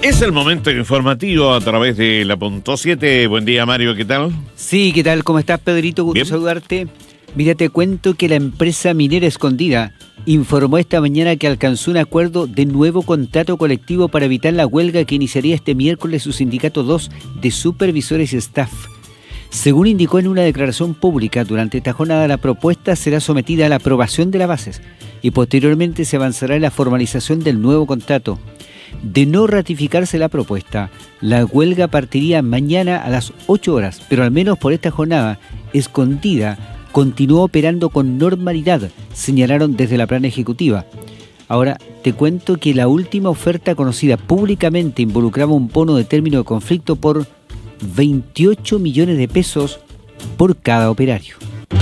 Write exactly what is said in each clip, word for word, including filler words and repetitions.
Es el momento informativo a través de la punto siete. Buen día, Mario, ¿qué tal? Sí, ¿qué tal? ¿Cómo estás, Pedrito? Gusto saludarte. Mira, te cuento que la empresa minera Escondida informó esta mañana que alcanzó un acuerdo de nuevo contrato colectivo para evitar la huelga que iniciaría este miércoles su sindicato dos de supervisores y staff. Según indicó en una declaración pública, durante esta jornada la propuesta será sometida a la aprobación de las bases y posteriormente se avanzará en la formalización del nuevo contrato. De no ratificarse la propuesta, la huelga partiría mañana a las ocho horas, pero al menos por esta jornada, Escondida continuó operando con normalidad, señalaron desde la plana ejecutiva. Ahora, te cuento que la última oferta conocida públicamente involucraba un bono de término de conflicto por veintiocho millones de pesos por cada operario.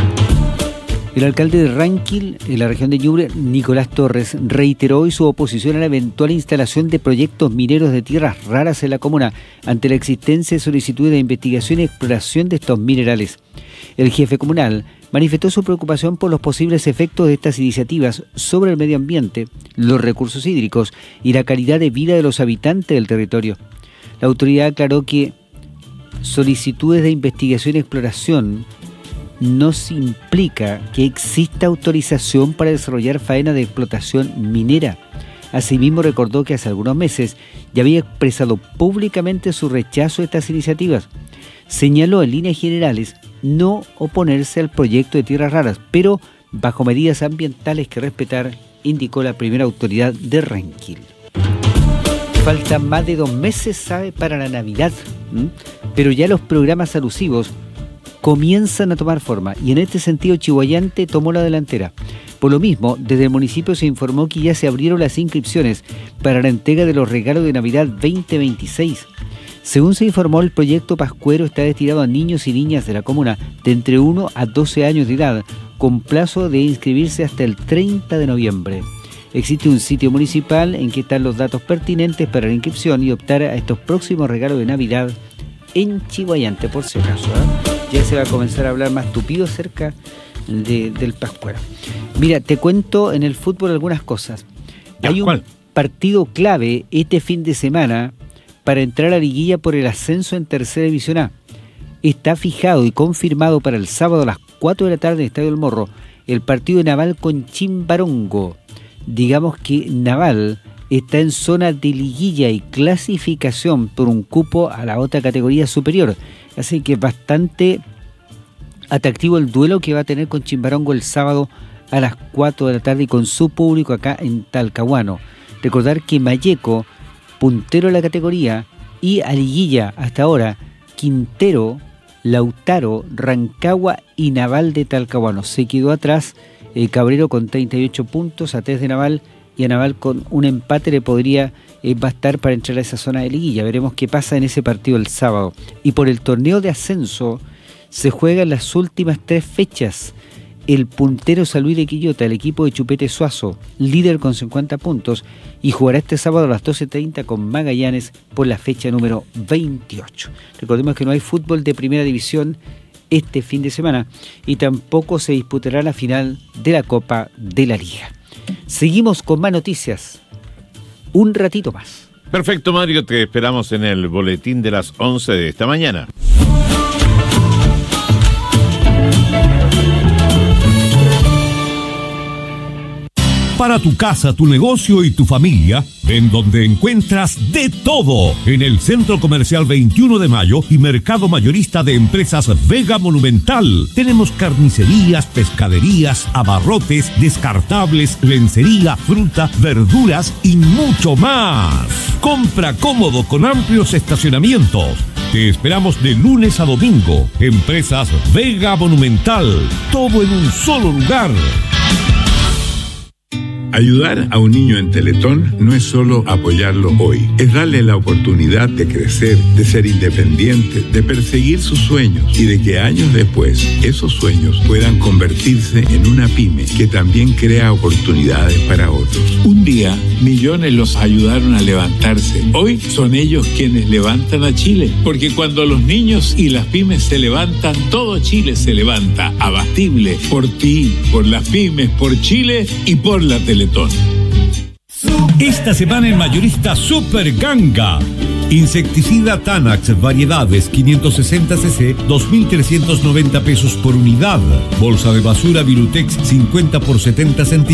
El alcalde de Ranquil, en la región de Ñuble, Nicolás Torres, reiteró hoy su oposición a la eventual instalación de proyectos mineros de tierras raras en la comuna, ante la existencia de solicitudes de investigación y exploración de estos minerales. El jefe comunal manifestó su preocupación por los posibles efectos de estas iniciativas sobre el medio ambiente, los recursos hídricos y la calidad de vida de los habitantes del territorio. La autoridad aclaró que solicitudes de investigación y exploración no se implica que exista autorización para desarrollar faena de explotación minera. Asimismo, recordó que hace algunos meses ya había expresado públicamente su rechazo a estas iniciativas. Señaló en líneas generales no oponerse al proyecto de tierras raras, pero bajo medidas ambientales que respetar, indicó la primera autoridad de Ranquil. Faltan más de dos meses, sabe, para la Navidad, ¿Mm? pero ya los programas alusivos comienzan a tomar forma y en este sentido Chihuayante tomó la delantera. Por lo mismo, desde el municipio se informó que ya se abrieron las inscripciones para la entrega de los regalos de Navidad veinte veintiséis. Según se informó, el proyecto Pascuero está destinado a niños y niñas de la comuna de entre uno a doce años de edad, con plazo de inscribirse hasta el treinta de noviembre. Existe un sitio municipal en que están los datos pertinentes para la inscripción y optar a estos próximos regalos de Navidad en Chihuayante, por si acaso, ¿eh? Ya se va a comenzar a hablar más tupido cerca de, del Pascuero. Mira, te cuento en el fútbol algunas cosas. Ya, Hay un ¿cuál? partido clave este fin de semana para entrar a la liguilla por el ascenso en Tercera División A. Está fijado y confirmado para el sábado a las cuatro de la tarde en el Estadio del Morro el partido de Naval con Chimbarongo. Digamos que Naval está en zona de liguilla y clasificación por un cupo a la otra categoría superior. Así que es bastante atractivo el duelo que va a tener con Chimbarongo el sábado a las cuatro de la tarde y con su público acá en Talcahuano. Recordar que Malleco, puntero de la categoría, y a liguilla hasta ahora Quintero, Lautaro, Rancagua y Naval de Talcahuano. Se quedó atrás el Cabrero con treinta y ocho puntos, a tres de Naval, y a Naval con un empate le podría eh, bastar para entrar a esa zona de liguilla. Veremos qué pasa en ese partido el sábado. Y por el torneo de ascenso se juegan las últimas tres fechas. El puntero San Luis de Quillota, el equipo de Chupete Suazo, líder con cincuenta puntos, y jugará este sábado a las doce treinta con Magallanes por la fecha número veintiocho. Recordemos que no hay fútbol de primera división este fin de semana y tampoco se disputará la final de la Copa de la Liga. Seguimos con más noticias un ratito más. Perfecto, Mario, te esperamos en el boletín de las once de esta mañana. Para tu casa, tu negocio y tu familia, ven donde encuentras de todo. En el Centro Comercial veintiuno de mayo y Mercado Mayorista de Empresas Vega Monumental. Tenemos carnicerías, pescaderías, abarrotes, descartables, lencería, fruta, verduras y mucho más. Compra cómodo con amplios estacionamientos. Te esperamos de lunes a domingo. Empresas Vega Monumental. Todo en un solo lugar. Ayudar a un niño en Teletón no es solo apoyarlo hoy, es darle la oportunidad de crecer, de ser independiente, de perseguir sus sueños y de que años después esos sueños puedan convertirse en una pyme que también crea oportunidades para otros. Un día, millones los ayudaron a levantarse. Hoy son ellos quienes levantan a Chile, porque cuando los niños y las pymes se levantan, todo Chile se levanta. Abatible por ti, por las pymes, por Chile y por la Teletón. Esta semana en Mayorista Super Ganga. Insecticida Tanax, variedades quinientos sesenta cc, dos mil trescientos noventa pesos por unidad. Bolsa de basura Virutex cincuenta por setenta centímetros.